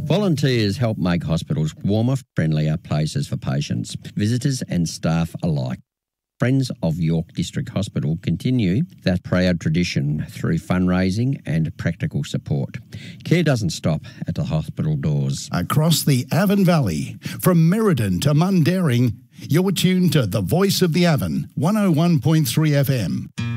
Volunteers help make hospitals warmer, friendlier places for patients, visitors and staff alike. Friends of York District Hospital continue that proud tradition through fundraising and practical support. Care doesn't stop at the hospital doors. Across the Avon Valley, from Merredin to Mundaring, you're tuned to the Voice of the Avon, 101.3 FM.